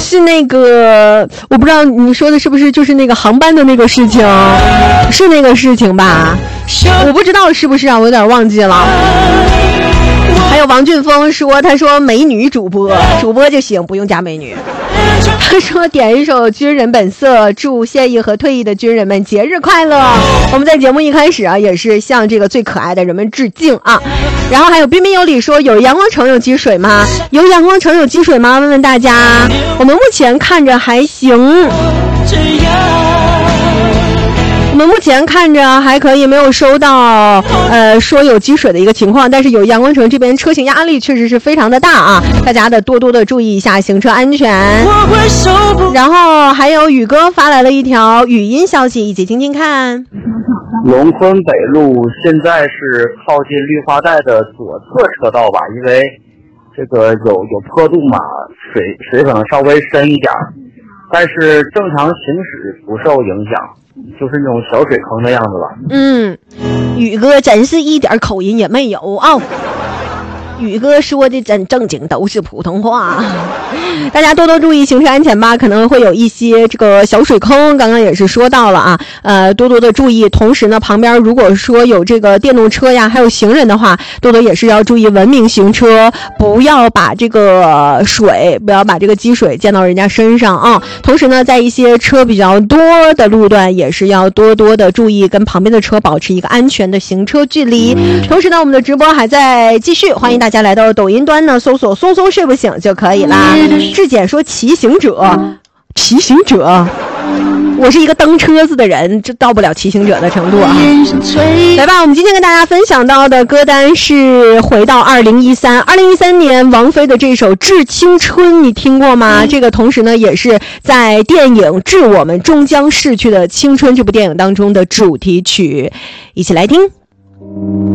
是那个，我不知道你说的是不是就是那个航班的那个事情，是那个事情吧？我不知道是不是啊，我有点忘记了。还有王俊峰说，他说美女主播就行，不用加美女。他说点一首《军人本色》，祝现役和退役的军人们节日快乐。我们在节目一开始啊，也是向这个最可爱的人们致敬啊。然后还有彬彬有礼说，有阳光城有积水吗？有阳光城有积水吗？问问大家。我们目前看着还行，我们目前看着还可以，没有收到说有积水的一个情况，但是有阳光城这边车行压力确实是非常的大啊，大家的多多的注意一下行车安全。然后还有宇哥发来了一条语音消息，一起听听看。 龙昆北路现在是靠近绿化带的左侧车道吧，因为这个有坡度嘛，水可能稍微深一点，但是正常行驶不受影响，就是那种小水坑的样子吧。 宇哥真是一点口音也没有啊。宇哥说的真正经都是普通话，大家多多注意行车安全吧，可能会有一些这个小水坑，刚刚也是说到了啊，多多的注意。同时呢，旁边如果说有这个电动车呀，还有行人的话，多多也是要注意文明行车，不要把这个积水溅到人家身上啊。同时呢，在一些车比较多的路段，也是要多多的注意跟旁边的车保持一个安全的行车距离。同时呢，我们的直播还在继续，欢迎大家来到抖音端呢，搜索松松睡不醒就可以啦。志简说骑行者，我是一个蹬车子的人，这到不了骑行者的程度啊。来吧，我们今天跟大家分享到的歌单是回到2013年王菲的这首《致青春》，你听过吗？这个同时呢，也是在电影《致我们终将逝去的青春》这部电影当中的主题曲，一起来听。